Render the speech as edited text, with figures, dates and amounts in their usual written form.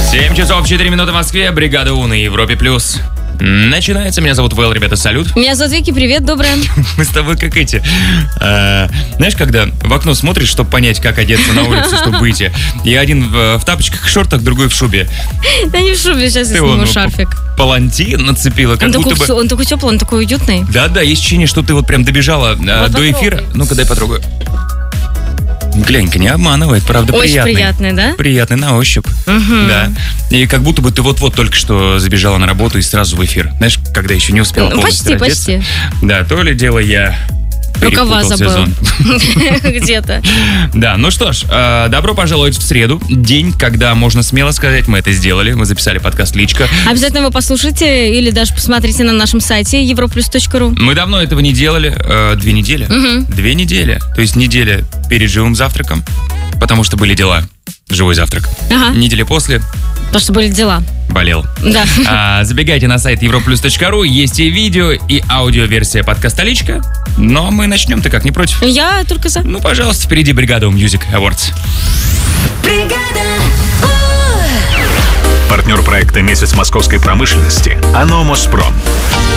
7 часов 4 минуты в Москве. Бригада У на Европе+. Начинается. Меня зовут Вэл, ребята, салют. Меня зовут Вики, привет, доброе. Мы с тобой как эти. Знаешь, когда в окно смотришь, чтобы понять, как одеться на улице, чтобы выйти. И один в тапочках, шортах, другой в шубе. Да не в шубе, сейчас я сниму шарфик. Палантин нацепила, как будто бы... Он такой теплый, он такой уютный. Да, есть ощущение, что ты вот прям добежала до эфира. Ну-ка, дай потрогаю. Глянь-ка, не обманывает, правда, очень приятный. Очень приятный, да? Приятный на ощупь, да. И как будто бы ты вот-вот только что забежала на работу и сразу в эфир. Знаешь, когда еще не успела полностью раздеться. Почти. Да, то ли дело я рукава перепутал забыл. сезон. Где-то. Да, ну что ж, добро пожаловать в среду. День, когда можно смело сказать, мы это сделали. Мы записали подкаст «Личка». Обязательно его послушайте или даже посмотрите на нашем сайте europlus.ru. Мы давно этого не делали. 2 недели. 2 недели. То есть неделя перед живым завтраком, потому что были дела. Живой завтрак. Ага. Неделя после. Потому что были дела. Болел. Да. Забегайте на сайт europlus.ru. Есть и видео, и аудиоверсия подкаста «Личка». Но мы начнем, ты как, не против? Я только за. Ну, пожалуйста, впереди Бригада У Music Awards. Партнер проекта «Месяц московской промышленности» АНО «Моспром».